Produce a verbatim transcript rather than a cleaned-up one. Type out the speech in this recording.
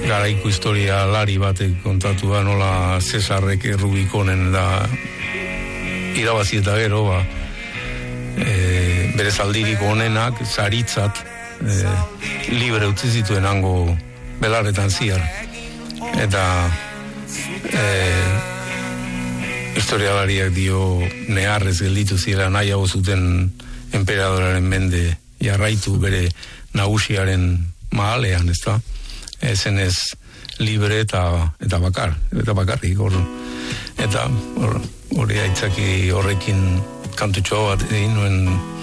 garaiko historia lari batek kontatua nola Cesarrek Rubikonen da irabazi eta gero ba, e, bere zaldirik onenak saritzat e, libre utzi zituen hango belarretan ziar eta e, historialariak dio neharrez gelditu zira nahiago zuten enperadoraren mende jarraitu bere nagusiaren mahalean, ez da? Ezen ez libre eta, eta bakar, eta bakarrik hor. Eta hori aitzaki horrekin kantutxo bat egin nuen